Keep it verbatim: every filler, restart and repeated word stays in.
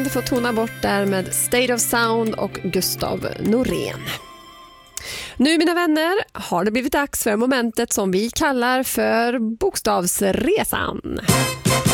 Band får tona bort där med State of Sound och Gustav Norén. Nu mina vänner har det blivit dags för momentet som vi kallar för Bokstavsresan.